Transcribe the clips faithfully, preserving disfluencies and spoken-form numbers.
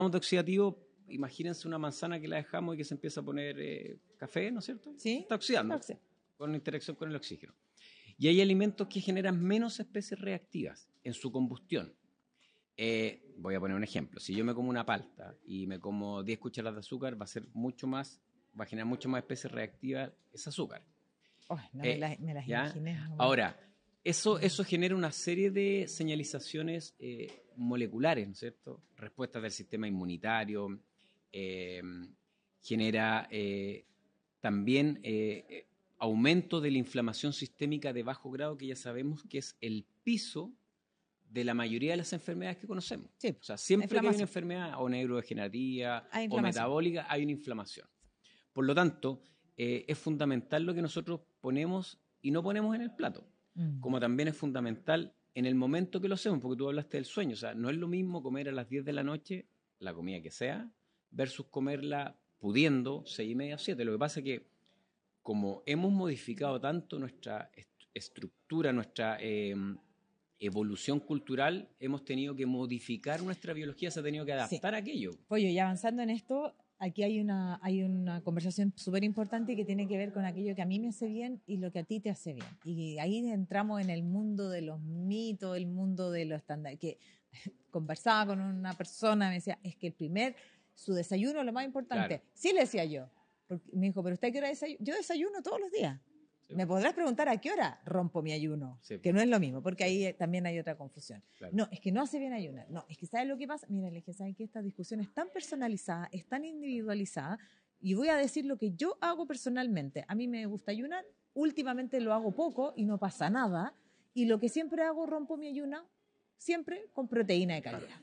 de oxidativo, imagínense una manzana que la dejamos y que se empieza a poner eh, café, ¿no es cierto? ¿Sí? Está oxidando Oxi- con interacción con el oxígeno. Y hay alimentos que generan menos especies reactivas en su combustión. Eh, voy a poner un ejemplo. Si yo me como una palta y me como diez cucharadas de azúcar, va a ser mucho más, va a generar mucho más especies reactivas ese azúcar. Oh, no Eh, me, la- me las ¿ya? imaginé. No me- Ahora, eso, eso genera una serie de señalizaciones eh, moleculares, ¿no es cierto? Respuestas del sistema inmunitario, eh, genera eh, también eh, eh, aumento de la inflamación sistémica de bajo grado, que ya sabemos que es el piso de la mayoría de las enfermedades que conocemos. Sí, O sea, siempre que hay una inflamación. enfermedad o neurodegenerativa Hay o inflamación. metabólica, hay una inflamación. Por lo tanto, eh, es fundamental lo que nosotros ponemos y no ponemos en el plato, Mm. como también es fundamental en el momento que lo hacemos, porque tú hablaste del sueño. O sea, no es lo mismo comer a las diez de la noche, la comida que sea, versus comerla pudiendo seis y media o siete. Lo que pasa es que como hemos modificado tanto nuestra est- estructura, nuestra eh, evolución cultural, hemos tenido que modificar nuestra biología, se ha tenido que adaptar a aquello. Pollo, y avanzando en esto, aquí hay una, hay una conversación súper importante que tiene que ver con aquello que a mí me hace bien y lo que a ti te hace bien. Y ahí entramos en el mundo de los mitos, el mundo de los estándares. Que conversaba con una persona, me decía, es que el primer, su desayuno es lo más importante. Claro. Sí, le decía yo. Porque me dijo, ¿pero usted a qué hora desayuna? Yo desayuno todos los días. Sí. Me podrás preguntar a qué hora rompo mi ayuno, Sí. que no es lo mismo, porque ahí eh, también hay otra confusión. Claro. No, es que no hace bien ayunar. No, es que ¿sabes lo que pasa? Mira, le dije, ¿sabes qué? Esta discusión es tan personalizada, es tan individualizada, y voy a decir lo que yo hago personalmente. A mí me gusta ayunar, últimamente lo hago poco y no pasa nada, y lo que siempre hago, rompo mi ayuno, siempre con proteína de calidad.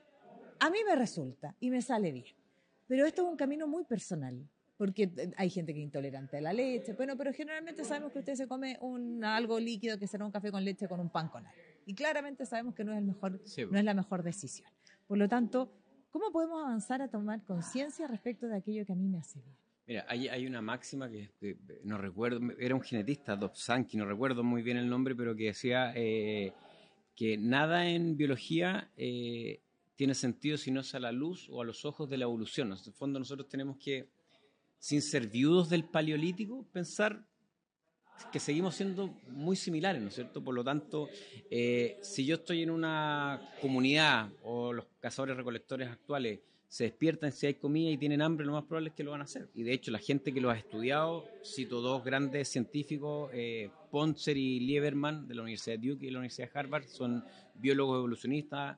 A mí me resulta y me sale bien, pero esto es un camino muy personal. Porque hay gente que es intolerante a la leche, bueno, pero generalmente sabemos que usted se come un, algo líquido que será un café con leche con un pan con algo. Y claramente sabemos que no es, el mejor, Sí. no es la mejor decisión. Por lo tanto, ¿cómo podemos avanzar a tomar conciencia respecto de aquello que a mí me hace bien? Mira, hay, hay una máxima que, que no recuerdo, era un genetista, Dobzhansky, no recuerdo muy bien el nombre, pero que decía eh, que nada en biología eh, tiene sentido si no es a la luz o a los ojos de la evolución. En el fondo nosotros tenemos que, sin ser viudos del paleolítico, pensar que seguimos siendo muy similares, ¿no es cierto? Por lo tanto, eh, si yo estoy en una comunidad o los cazadores recolectores actuales se despiertan si hay comida y tienen hambre, lo más probable es que lo van a hacer. Y de hecho, la gente que lo ha estudiado, cito dos grandes científicos, eh, Pontzer y Lieberman, de la Universidad de Duke y de la Universidad de Harvard, son biólogos evolucionistas.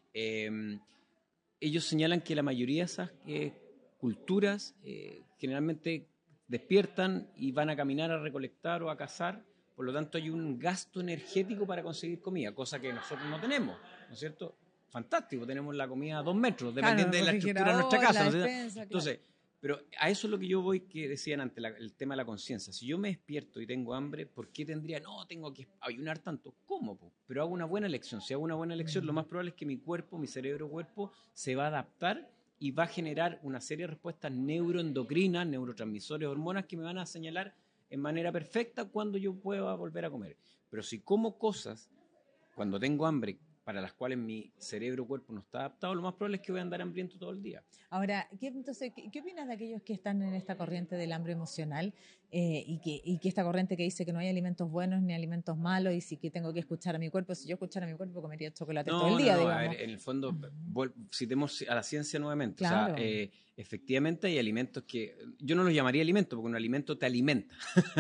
Eh, ellos señalan que la mayoría de esas eh, culturas eh, generalmente despiertan y van a caminar a recolectar o a cazar, por lo tanto hay un gasto energético para conseguir comida, cosa que nosotros no tenemos, ¿no es cierto? Fantástico, tenemos la comida a dos metros, dependiendo Claro, de la estructura de nuestra casa, la ¿no es cierto? despensa, Entonces, pero a eso es lo que yo voy, que decían antes, la, el tema de la conciencia. Si yo me despierto y tengo hambre, ¿por qué tendría, no, tengo que ayunar tanto? ¿Cómo? Po? Pero hago una buena elección. Si hago una buena elección, Mm. lo más probable es que mi cuerpo, mi cerebro-cuerpo, se va a adaptar y va a generar una serie de respuestas neuroendocrinas, neurotransmisores, hormonas que me van a señalar en manera perfecta cuando yo pueda volver a comer. Pero si como cosas cuando tengo hambre para las cuales mi cerebro-cuerpo no está adaptado, lo más probable es que voy a andar hambriento todo el día. Ahora, ¿qué, entonces, ¿qué, qué opinas de aquellos que están en esta corriente del hambre emocional eh, y, que, y que esta corriente que dice que no hay alimentos buenos ni alimentos malos y si que tengo que escuchar a mi cuerpo? Si yo escuchara a mi cuerpo, comería chocolate No, todo el no, día, no, digamos. a ver, en el fondo, vol- citemos a la ciencia nuevamente. Claro. O sea, eh, efectivamente hay alimentos que, yo no los llamaría alimentos, porque un alimento te alimenta.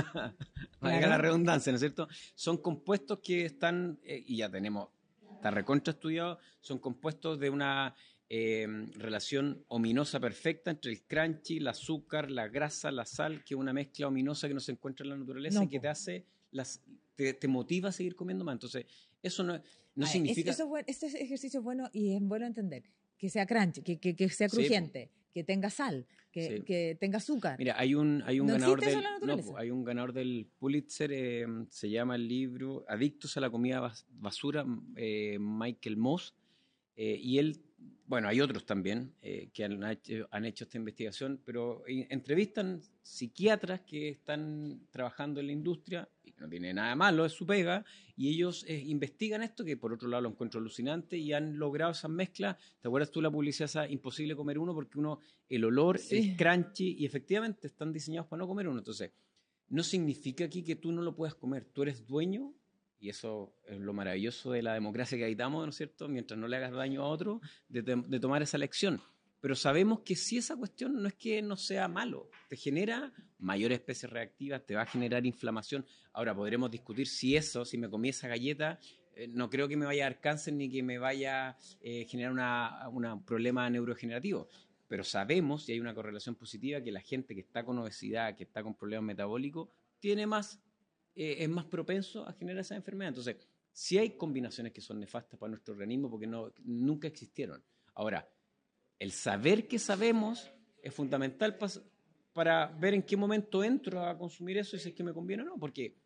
Valga Claro. la redundancia, ¿no es cierto? Son compuestos que están, eh, y ya tenemos, está recontra estudiado, son compuestos de una eh, relación ominosa perfecta entre el crunchy, el azúcar, la grasa, la sal, que es una mezcla ominosa que no se encuentra en la naturaleza No, y que po. te hace, las, te, te motiva a seguir comiendo más. Entonces, eso no, no Ah, significa... es- eso es buen- este ejercicio es bueno y es bueno entender. Que sea crunchy, que, que, que sea Sí, crujiente, que tenga sal, que, Sí. que tenga azúcar. Mira, hay un, hay un ¿No ganador existe eso del, en la no, naturaleza? po, hay un ganador del Pulitzer, eh, se llama el libro Adictos a la comida bas- basura, eh, Michael Moss, eh, y él, bueno, hay otros también eh, que han hecho, han hecho esta investigación, pero eh, entrevistan psiquiatras que están trabajando en la industria, no tiene nada malo, es su pega, y ellos eh, investigan esto, que por otro lado lo encuentro alucinante, y han logrado esas mezclas. ¿Te acuerdas tú la publicidad esa imposible comer uno? Porque uno, el olor, Sí. el crunchy, y efectivamente están diseñados para no comer uno. Entonces, no significa aquí que tú no lo puedas comer, tú eres dueño, y eso es lo maravilloso de la democracia que habitamos, ¿no es cierto? Mientras no le hagas daño a otro, de, de tomar esa elección. Pero sabemos que si esa cuestión no es que no sea malo, te genera mayores especies reactivas, te va a generar inflamación. Ahora, podremos discutir si eso, si me comí esa galleta, eh, no creo que me vaya a dar cáncer ni que me vaya a eh, generar una, una, un problema neurodegenerativo. Pero sabemos, y hay una correlación positiva, que la gente que está con obesidad, que está con problemas metabólicos, tiene más, eh, es más propenso a generar esa enfermedad. Entonces, sí hay combinaciones que son nefastas para nuestro organismo porque no, nunca existieron. Ahora, el saber que sabemos es fundamental pa, para ver en qué momento entro a consumir eso y si es que me conviene o no, porque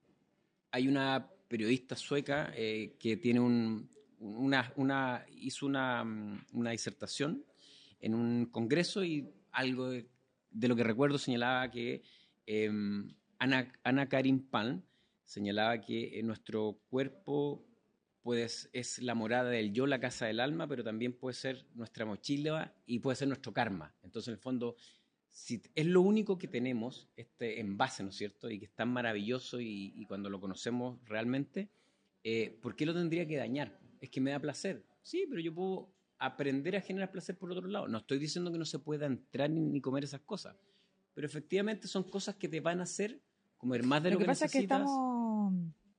hay una periodista sueca eh, que tiene un, una, una, hizo una, una disertación en un congreso y algo de, de lo que recuerdo señalaba que eh, Ana, Ana Karin Palm señalaba que en nuestro cuerpo pues, es la morada del yo, la casa del alma, pero también puede ser nuestra mochila y puede ser nuestro karma. Entonces, en el fondo, si es lo único que tenemos, este envase, ¿no es cierto? Y que es tan maravilloso y, y cuando lo conocemos realmente, eh, ¿por qué lo tendría que dañar? Es que me da placer. Sí, pero yo puedo aprender a generar placer por otro lado. No estoy diciendo que no se pueda entrar ni, ni comer esas cosas, pero efectivamente son cosas que te van a hacer comer más de lo, Lo que que pasa es que necesitas. estamos,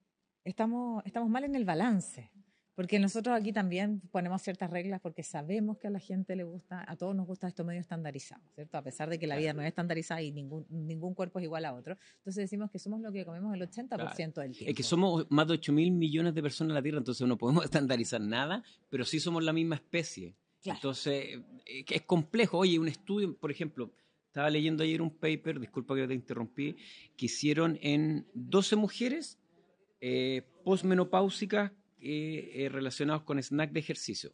estamos, estamos mal en el balance. Porque nosotros aquí también ponemos ciertas reglas porque sabemos que a la gente le gusta, a todos nos gusta esto medio estandarizado, ¿cierto? A pesar de que la vida no es estandarizada y ningún, ningún cuerpo es igual a otro. Entonces decimos que somos lo que comemos el ochenta por ciento Claro. del tiempo. Es que somos más de ocho mil millones de personas en la Tierra, entonces no podemos estandarizar nada, pero sí somos la misma especie. Claro. Entonces, eh, es complejo. Oye, un estudio, por ejemplo, estaba leyendo ayer un paper, disculpa que te interrumpí, que hicieron en doce mujeres eh, postmenopáusicas eh, eh, relacionados con snack de ejercicio.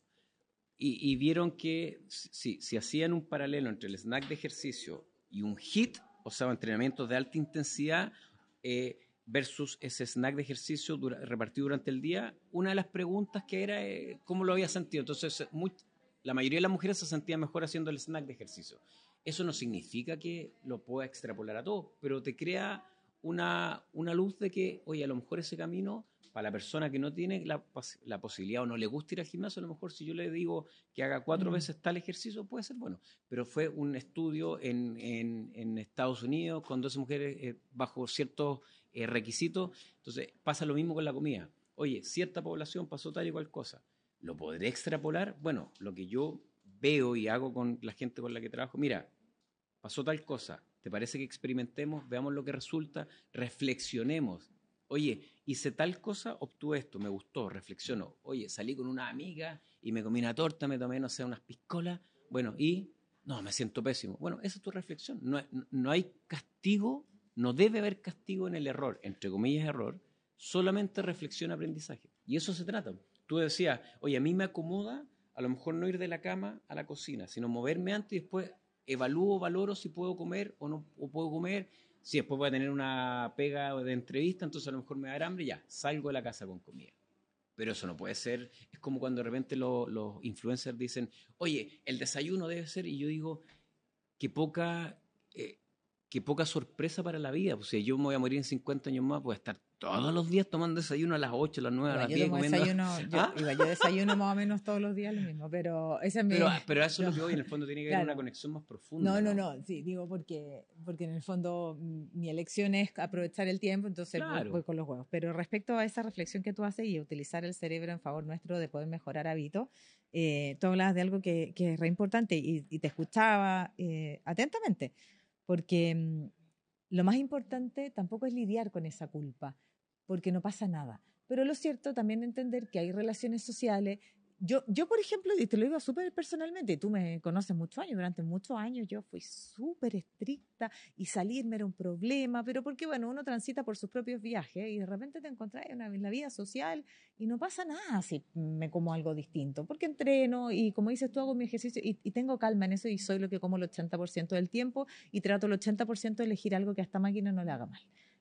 Y, y vieron que si, si hacían un paralelo entre el snack de ejercicio y un HIIT, o sea, entrenamientos de alta intensidad, eh, versus ese snack de ejercicio dura, repartido durante el día, una de las preguntas que era eh, cómo lo había sentido. Entonces, muy, la mayoría de las mujeres se sentían mejor haciendo el snack de ejercicio. Eso no significa que lo pueda extrapolar a todo, pero te crea una, una luz de que, oye, a lo mejor ese camino, para la persona que no tiene la, la posibilidad o no le gusta ir al gimnasio, a lo mejor si yo le digo que haga cuatro mm. veces tal ejercicio, puede ser bueno. Pero fue un estudio en, en, en Estados Unidos con doce mujeres eh, bajo ciertos eh, requisitos. Entonces, pasa lo mismo con la comida. Oye, cierta población pasó tal y cual cosa. ¿Lo podré extrapolar? Bueno, lo que yo veo y hago con la gente con la que trabajo, mira, pasó tal cosa, ¿te parece que experimentemos, veamos lo que resulta, reflexionemos? Oye, hice tal cosa, obtuve esto, me gustó, reflexiono. Oye, salí con una amiga y me comí una torta, me tomé, no sé, unas piscolas, bueno, y no, me siento pésimo. Bueno, esa es tu reflexión. No, no hay castigo, no debe haber castigo en el error, entre comillas error, solamente reflexión, aprendizaje. Y eso se trata. Tú decías, oye, a mí me acomoda a lo mejor no ir de la cama a la cocina, sino moverme antes y después evalúo, valoro si puedo comer o no o puedo comer. Si después voy a tener una pega de entrevista, entonces a lo mejor me va a dar hambre, ya, salgo de la casa con comida. Pero eso no puede ser, es como cuando de repente lo, los influencers dicen, oye, el desayuno debe ser, y yo digo, qué poca, eh, qué poca sorpresa para la vida. Pues si yo me voy a morir en cincuenta años más, voy a estar todos los días tomando desayuno a las ocho, a las nueve, a las diez. Comiendo... Desayuno, yo, ¿Ah? iba, yo desayuno más o menos todos los días lo mismo, pero ese es mi... Pero, pero eso no, es lo que voy, en el fondo tiene que haber claro. una conexión más profunda. No, no, no, no, sí, digo porque, porque en el fondo mi elección es aprovechar el tiempo, entonces claro. voy, voy con los huevos. Pero respecto a esa reflexión que tú haces y utilizar el cerebro en favor nuestro de poder mejorar hábitos, eh, tú hablabas de algo que, que es re importante y, y te escuchaba eh, atentamente, porque mmm, lo más importante tampoco es lidiar con esa culpa, porque no pasa nada. Pero lo cierto también es entender que hay relaciones sociales. Yo, yo por ejemplo, y te lo digo súper personalmente, y tú me conoces muchos años, durante muchos años yo fui súper estricta y salirme era un problema, pero porque, bueno, uno transita por sus propios viajes y de repente te encontrás en, en la vida social y no pasa nada si me como algo distinto, porque entreno y, como dices tú, hago mi ejercicio y, y tengo calma en eso y soy lo que como el ochenta por ciento del tiempo y trato el ochenta por ciento de elegir algo que a esta máquina no le haga mal.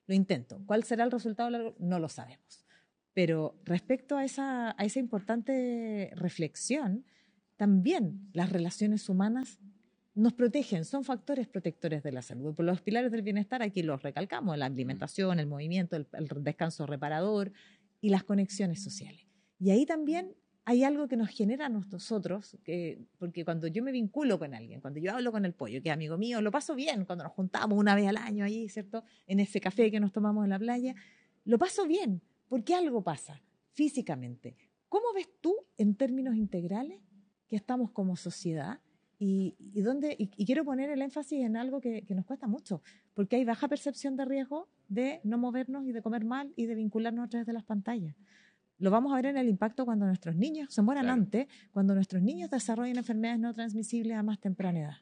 lo intento. ¿Cuál será el resultado largo? No lo sabemos. Pero respecto a esa, a esa importante reflexión, también las relaciones humanas nos protegen, son factores protectores de la salud. Por los pilares del bienestar aquí los recalcamos, la alimentación, el movimiento, el, el descanso reparador y las conexiones sociales. Y ahí también hay algo que nos genera a nosotros, que, porque cuando yo me vinculo con alguien, cuando yo hablo con el pollo, que es amigo mío, lo paso bien cuando nos juntamos una vez al año ahí, ¿cierto? En ese café que nos tomamos en la playa, lo paso bien, porque algo pasa físicamente. ¿Cómo ves tú, en términos integrales, que estamos como sociedad? Y, y, dónde, y, y quiero poner el énfasis en algo que, que nos cuesta mucho, porque hay baja percepción de riesgo de no movernos y de comer mal y de vincularnos a través de las pantallas. Lo vamos a ver en el impacto cuando nuestros niños se mueran claro. antes, cuando nuestros niños desarrollen enfermedades no transmisibles a más temprana edad.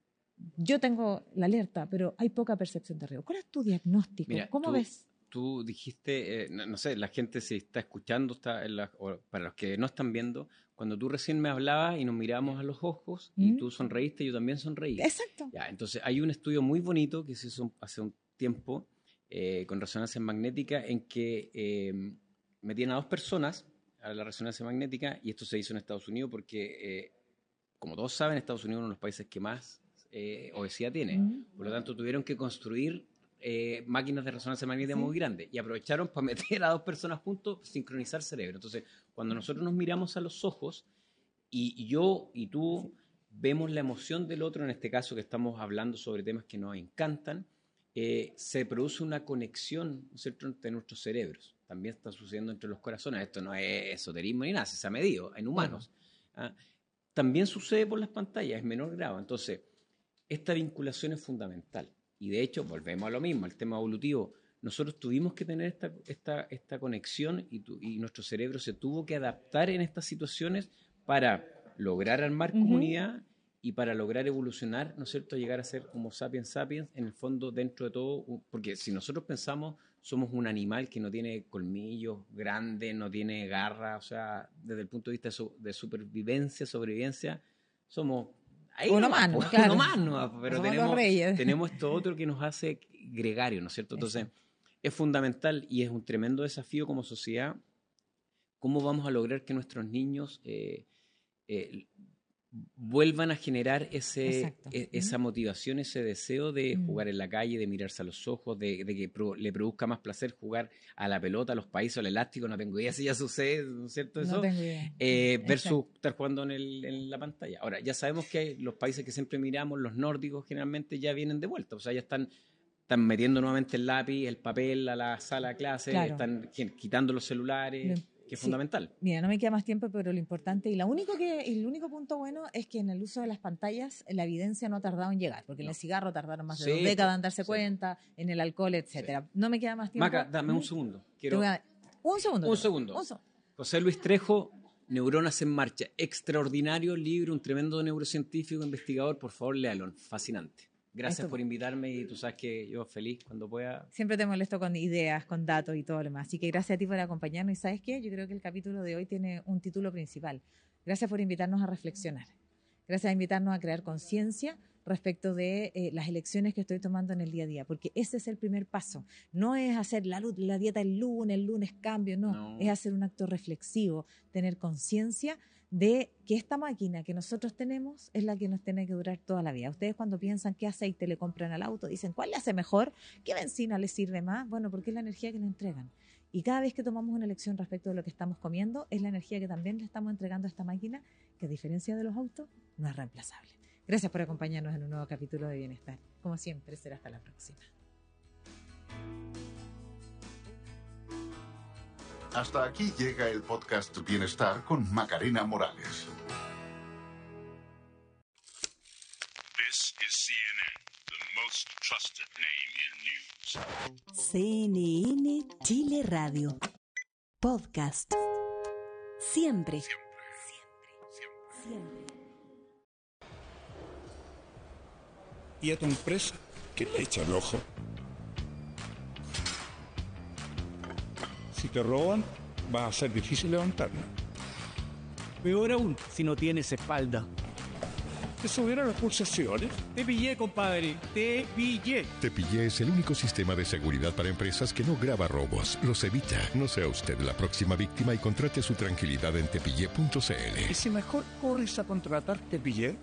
Yo tengo la alerta, pero hay poca percepción de riesgo. ¿Cuál es tu diagnóstico? Mira, ¿Cómo tú, ves? Tú dijiste, eh, no, no sé, la gente si está escuchando, está en la, o para los que no están viendo, cuando tú recién me hablabas y nos miramos a los ojos ¿Mm? y tú sonreíste, yo también sonreí. Exacto. Ya, entonces hay un estudio muy bonito que se hizo hace un tiempo eh, con resonancia magnética en que eh, metían a dos personas a la resonancia magnética y esto se hizo en Estados Unidos porque, eh, como todos saben, Estados Unidos es uno de los países que más eh, obesidad tiene. ¿Mm? Por lo tanto, tuvieron que construir Eh, máquinas de resonancia magnética ¿Sí? muy grandes y aprovecharon para meter a dos personas juntos, sincronizar cerebro. Entonces, cuando nosotros nos miramos a los ojos y, y yo y tú sí. vemos la emoción del otro, en este caso que estamos hablando sobre temas que nos encantan, eh, se produce una conexión, ¿no es cierto?, entre nuestros cerebros. También está sucediendo entre los corazones. Esto no es esoterismo ni nada, se ha medido en humanos. Bueno. ¿Ah? También sucede por las pantallas, es menor grado. Entonces, esta vinculación es fundamental. Y de hecho, volvemos a lo mismo, al tema evolutivo. Nosotros tuvimos que tener esta, esta, esta conexión y, tu, y nuestro cerebro se tuvo que adaptar en estas situaciones para lograr armar uh-huh. comunidad y para lograr evolucionar, ¿no es cierto?, llegar a ser Homo sapiens sapiens, en el fondo, dentro de todo, porque si nosotros pensamos, somos un animal que no tiene colmillos grandes, no tiene garras, o sea, desde el punto de vista de, su, de supervivencia, sobrevivencia, somos... Ahí uno más, más, pues, claro. uno más, ¿no? Pero Somos tenemos, los reyes. tenemos esto otro que nos hace gregario, ¿no es cierto? Entonces, Eso. es fundamental y es un tremendo desafío como sociedad cómo vamos a lograr que nuestros niños eh, eh, vuelvan a generar ese, e, esa motivación, ese deseo de mm. jugar en la calle, de mirarse a los ojos, de, de que pro, le produzca más placer jugar a la pelota, a los países, al elástico, no tengo idea si ya sucede, ¿no es cierto eso? No tengo idea. Eh, versus estar jugando en, el, en la pantalla. Ahora, ya sabemos que hay los países que siempre miramos, los nórdicos generalmente ya vienen de vuelta, o sea, ya están, están metiendo nuevamente el lápiz, el papel a la sala de clase, claro. están quitando los celulares. Lo que es sí. fundamental. Mira, no me queda más tiempo, pero lo importante y lo único que el único punto bueno es que en el uso de las pantallas la evidencia no ha tardado en llegar, porque no. en el cigarro tardaron más de sí, dos décadas en darse sí. cuenta, en el alcohol, etcétera. Sí. No me queda más tiempo. Maca, dame un segundo. Quiero... A... Un segundo. Un segundo. Un segundo. José Luis Trejo, Neuronas en Marcha. Extraordinario libro, un tremendo neurocientífico, investigador. Por favor, léalo. Fascinante. Gracias Esto. por invitarme y tú sabes que yo feliz cuando pueda. Siempre te molesto con ideas, con datos y todo lo demás. Así que gracias a ti por acompañarnos. Y ¿sabes qué? Yo creo que el capítulo de hoy tiene un título principal. Gracias por invitarnos a reflexionar. Gracias a invitarnos a crear conciencia respecto de eh, las elecciones que estoy tomando en el día a día. Porque ese es el primer paso. No es hacer la, la dieta el lunes, el lunes cambio, no. no. Es hacer un acto reflexivo, tener conciencia de que esta máquina que nosotros tenemos es la que nos tiene que durar toda la vida. Ustedes cuando piensan qué aceite le compran al auto, dicen, ¿cuál le hace mejor? ¿Qué benzina le sirve más? Bueno, porque es la energía que le entregan. Y cada vez que tomamos una elección respecto de lo que estamos comiendo, es la energía que también le estamos entregando a esta máquina, que a diferencia de los autos, no es reemplazable. Gracias por acompañarnos en un nuevo capítulo de Bienestar. Como siempre, será hasta la próxima. Hasta aquí llega el podcast Bienestar con Macarena Morales. This is C N N, the most trusted name in news. C N N Chile Radio. Podcast. Siempre. Siempre. Siempre. Siempre. Y a tu empresa, que le echa el ojo. Si te roban, va a ser difícil levantarla. Peor aún, si no tienes espalda. ¿Te subieron las pulsaciones? Te pillé, compadre. Te pillé. Te pillé es el único sistema de seguridad para empresas que no graba robos, los evita. No sea usted la próxima víctima y contrate su tranquilidad en tepillé punto c l. ¿Y si mejor corres a contratar Te pillé?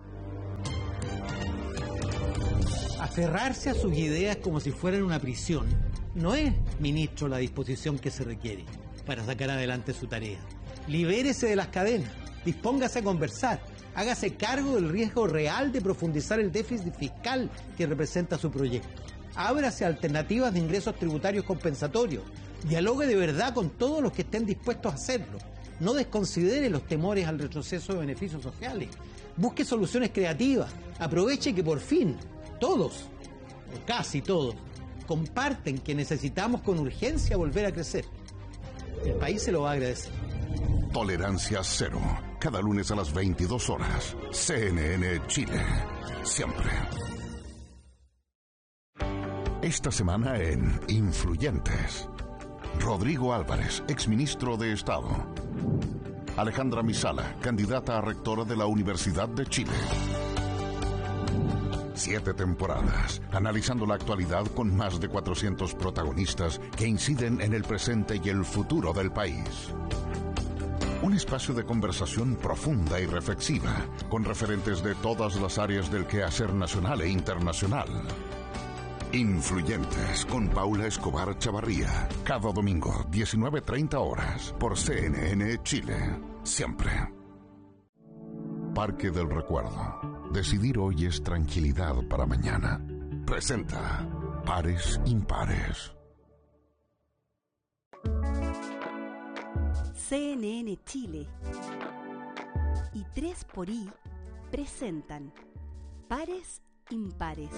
Aferrarse a sus ideas como si fueran una prisión no es, ministro, la disposición que se requiere para sacar adelante su tarea. Libérese de las cadenas, dispóngase a conversar, hágase cargo del riesgo real de profundizar el déficit fiscal que representa su proyecto. Ábrase a alternativas de ingresos tributarios compensatorios, dialogue de verdad con todos los que estén dispuestos a hacerlo. No desconsidere los temores al retroceso de beneficios sociales. Busque soluciones creativas, aproveche que por fin todos, o casi todos, comparten que necesitamos con urgencia volver a crecer. El país se lo va a agradecer. Tolerancia cero. Cada lunes a las veintidós horas. C N N Chile. Siempre. Esta semana en Influyentes. Rodrigo Álvarez, exministro de Estado. Alejandra Misala, candidata a rectora de la Universidad de Chile. Siete temporadas, analizando la actualidad con más de cuatrocientos protagonistas que inciden en el presente y el futuro del país. Un espacio de conversación profunda y reflexiva, con referentes de todas las áreas del quehacer nacional e internacional. Influyentes, con Paula Escobar Chavarría. Cada domingo, diecinueve treinta horas, por C N N Chile. Siempre. Parque del Recuerdo. Decidir hoy es tranquilidad para mañana. Presenta Pares Impares. C N N Chile y tres por I presentan Pares Impares.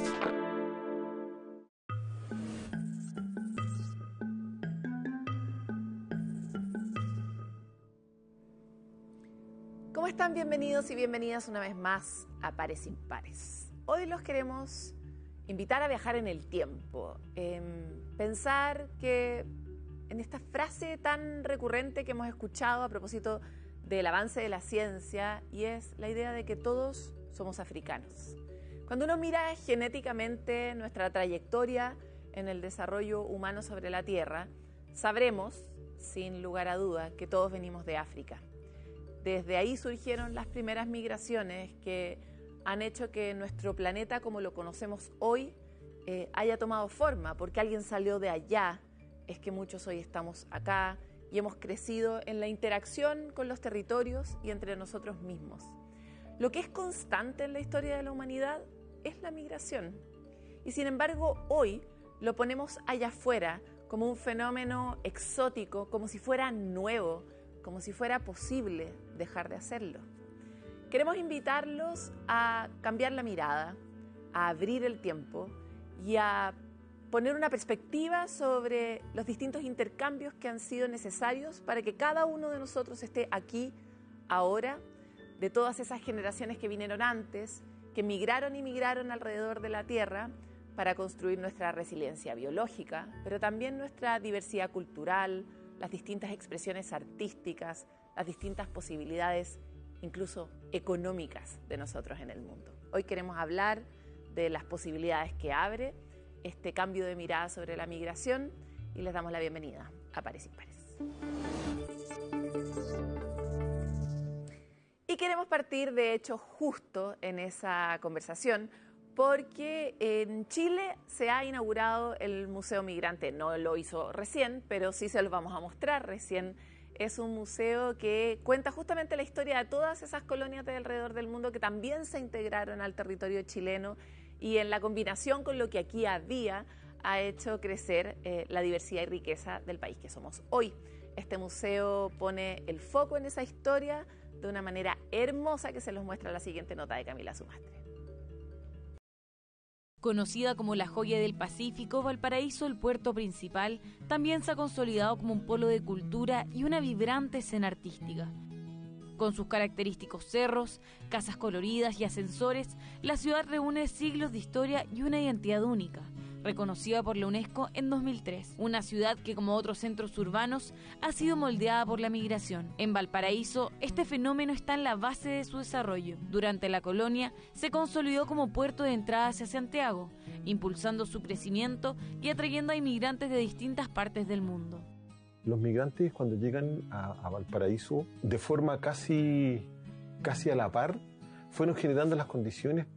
¿Cómo están? Bienvenidos y bienvenidas una vez más a Pares Impares. Hoy los queremos invitar a viajar en el tiempo, eh, pensar que en esta frase tan recurrente que hemos escuchado a propósito del avance de la ciencia, y es la idea de que todos somos africanos. Cuando uno mira genéticamente nuestra trayectoria en el desarrollo humano sobre la Tierra, sabremos, sin lugar a duda, que todos venimos de África. Desde ahí surgieron las primeras migraciones que han hecho que nuestro planeta, como lo conocemos hoy, eh, haya tomado forma, porque alguien salió de allá. Es que muchos hoy estamos acá y hemos crecido en la interacción con los territorios y entre nosotros mismos. Lo que es constante en la historia de la humanidad es la migración. Y sin embargo, hoy lo ponemos allá afuera como un fenómeno exótico, como si fuera nuevo, como si fuera posible dejar de hacerlo. Queremos invitarlos a cambiar la mirada, a abrir el tiempo y a poner una perspectiva sobre los distintos intercambios que han sido necesarios para que cada uno de nosotros esté aquí, ahora, de todas esas generaciones que vinieron antes, que migraron y migraron alrededor de la Tierra para construir nuestra resiliencia biológica, pero también nuestra diversidad cultural, las distintas expresiones artísticas, las distintas posibilidades, incluso económicas, de nosotros en el mundo. Hoy queremos hablar de las posibilidades que abre este cambio de mirada sobre la migración y les damos la bienvenida a Pares Impares. Y queremos partir, de hecho, justo en esa conversación, porque en Chile se ha inaugurado el Museo Migrante. No lo hizo recién, pero sí se lo vamos a mostrar recién. Es un museo que cuenta justamente la historia de todas esas colonias de alrededor del mundo que también se integraron al territorio chileno, y en la combinación con lo que aquí había ha hecho crecer eh, la diversidad y riqueza del país que somos hoy. Este museo pone el foco en esa historia de una manera hermosa que se los muestra la siguiente nota de Camila Sumastre. Conocida como la joya del Pacífico, Valparaíso, el puerto principal, también se ha consolidado como un polo de cultura y una vibrante escena artística. Con sus característicos cerros, casas coloridas y ascensores, la ciudad reúne siglos de historia y una identidad única, reconocida por la UNESCO en dos mil tres. Una ciudad que, como otros centros urbanos, ha sido moldeada por la migración. En Valparaíso, este fenómeno está en la base de su desarrollo. Durante la colonia, se consolidó como puerto de entrada hacia Santiago, impulsando su crecimiento y atrayendo a inmigrantes de distintas partes del mundo. Los migrantes, cuando llegan a, a Valparaíso, de forma casi, casi a la par, fueron generando las condiciones